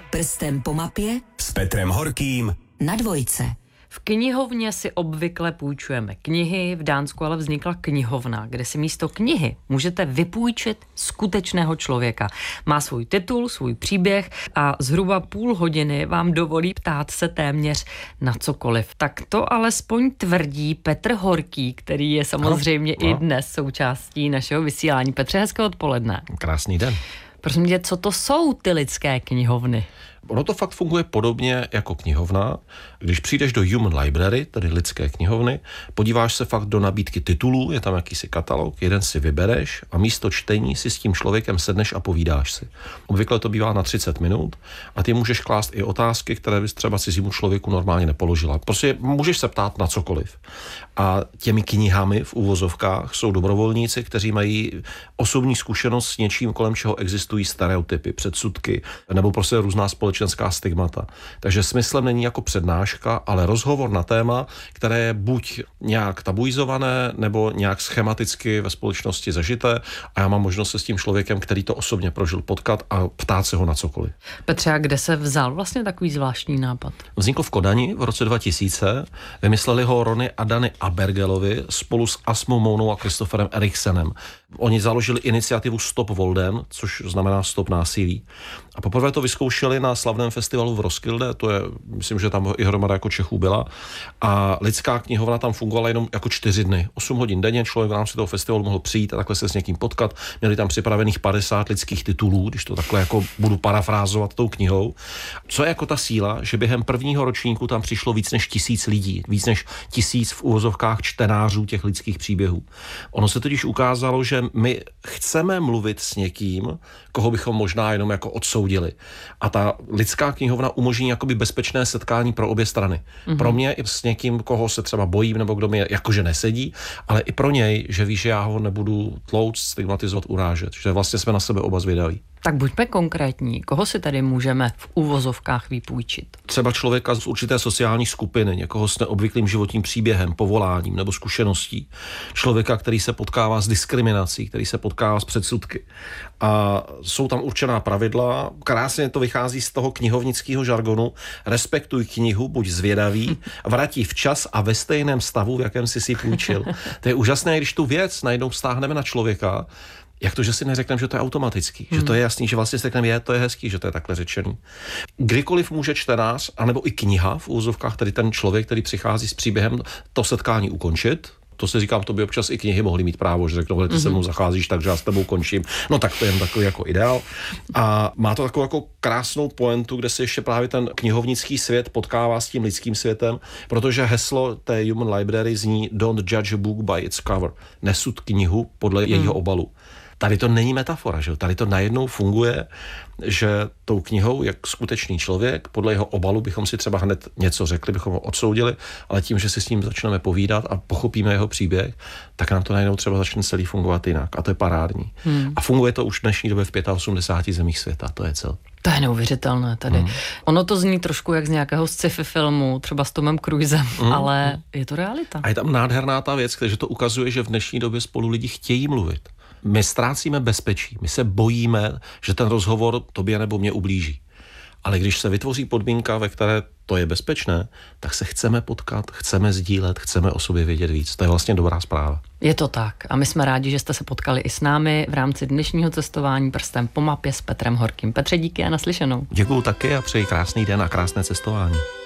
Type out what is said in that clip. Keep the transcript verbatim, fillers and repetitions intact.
Prstem po mapě s Petrem Horkým na dvojce. V knihovně si obvykle půjčujeme knihy, v Dánsku ale vznikla knihovna, kde si místo knihy můžete vypůjčit skutečného člověka. Má svůj titul, svůj příběh a zhruba půl hodiny vám dovolí ptát se téměř na cokoliv. Tak to alespoň tvrdí Petr Horký, který je samozřejmě no, no. i dnes součástí našeho vysílání. Petře, hezké odpoledne. Krásný den. Prosím tě, co to jsou ty lidské knihovny? Ono to fakt funguje podobně jako knihovna. Když přijdeš do Human Library, tedy lidské knihovny, podíváš se fakt do nabídky titulů, je tam jakýsi katalog, jeden si vybereš a místo čtení si s tím člověkem sedneš a povídáš si. Obvykle to bývá na třicet minut a ty můžeš klást i otázky, které bys třeba cizímu člověku normálně nepoložila. Prostě můžeš se ptát na cokoliv. A těmi knihami v uvozovkách jsou dobrovolníci, kteří mají osobní zkušenost s něčím, kolem čeho existují stereotypy, předsudky nebo prostě různá společenská stigmata. Takže smyslem není jako přednáška, ale rozhovor na téma, které je buď nějak tabuizované, nebo nějak schematicky ve společnosti zažité a já mám možnost se s tím člověkem, který to osobně prožil, potkat a ptát se ho na cokoliv. Petře, a kde se vzal vlastně takový zvláštní nápad? Vznikl v Kodani v roce dva tisíce. Vymysleli ho Rony a Dany Abergelovi spolu s Asmou Mounou a Christopherem Eriksenem. Oni založili iniciativu Stop Volden, což znamená Stop násilí. A poprvé to vyzkoušeli na slavném festivalu v Roskilde, to je, myslím, že tam i hromada jako Čechů byla. A lidská knihovna tam fungovala jenom jako čtyři dny. osm hodin denně, člověk v rámci toho festivalu mohl přijít a takhle se s někým potkat. Měli tam připravených padesát lidských titulů, když to takhle jako budu parafrázovat tou knihou. Co je jako ta síla, že během prvního ročníku tam přišlo víc než tisíc lidí, víc než tisíc v uvozovkách čtenářů těch lidských příběhů. Ono se totiž ukázalo, že my chceme mluvit s někým, koho bychom možná jenom jako odsoudili. A ta lidská knihovna umožní jakoby bezpečné setkání pro obě strany. Mm-hmm. Pro mě i s někým, koho se třeba bojím, nebo kdo mi jakože nesedí, ale i pro něj, že ví, že já ho nebudu tlouct, stigmatizovat, urážet. Že vlastně jsme na sebe oba zvědaví. Tak buďme konkrétní. Koho si tady můžeme v uvozovkách vypůjčit? Třeba člověka z určité sociální skupiny, někoho s neobvyklým životním příběhem, povoláním nebo zkušeností. Člověka, který se potkává s diskriminací, který se potkává s předsudky. A jsou tam určená pravidla. Krásně to vychází z toho knihovnického žargonu. Respektuj knihu, buď zvědavý, vrátí včas a ve stejném stavu, v jakém jsi si půjčil. To je úžasné, když tu věc najednou vztáhneme na člověka. Jak to, že si neřekneme, že to je automatický, hmm. že to je jasný, že vlastně si řekneme, je, to je hezký, že to je takhle řečený. Kdykoliv může čtenář, anebo i kniha v úzovkách, tedy ten člověk, který přichází s příběhem, to setkání ukončit. To se říkám, to by občas i knihy mohly mít právo, že řeknou, že ty mm-hmm. se mnou zacházíš, takže já s tebou končím. No tak to je jen takový jako ideál. A má to takovou jako krásnou pointu, kde se ještě právě ten knihovnický svět potkává s tím lidským světem, protože heslo té Human Library zní Don't judge a book by its cover. Nesud knihu podle mm. jejího obalu. Tady to není metafora, že? Tady to najednou funguje, že tou knihou, jak skutečný člověk, podle jeho obalu bychom si třeba hned něco řekli, bychom ho odsoudili, ale tím, že si s ním začneme povídat a pochopíme jeho příběh, tak nám to najednou třeba začne celý fungovat jinak. A to je parádní. Hmm. A funguje to už v dnešní době v osmdesáti pěti zemích světa, to je celé. To je neuvěřitelné tady. Hmm. Ono to zní trošku jak z nějakého sci-fi filmu, třeba s Tomem Cruisem, hmm. ale je to realita. A je tam nádherná ta věc, že to ukazuje, že v dnešní době spolu lidi chtějí mluvit. My ztrácíme bezpečí, my se bojíme, že ten rozhovor tobě nebo mě ublíží. Ale když se vytvoří podmínka, ve které to je bezpečné, tak se chceme potkat, chceme sdílet, chceme o sobě vědět víc. To je vlastně dobrá zpráva. Je to tak a my jsme rádi, že jste se potkali i s námi v rámci dnešního cestování Prstem po mapě s Petrem Horkým. Petře, díky a naslyšenou. Děkuju taky a přeji krásný den a krásné cestování.